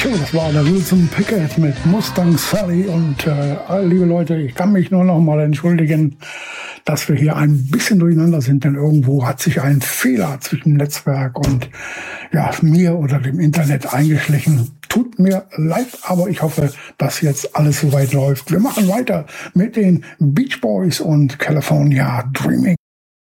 So, das war der Wilson Pickett mit Mustang Sally und liebe Leute, ich kann mich nur noch mal entschuldigen, dass wir hier ein bisschen durcheinander sind, denn irgendwo hat sich ein Fehler zwischen Netzwerk und mir oder dem Internet eingeschlichen. Tut mir leid, aber ich hoffe, dass jetzt alles soweit läuft. Wir machen weiter mit den Beach Boys und California Dreaming.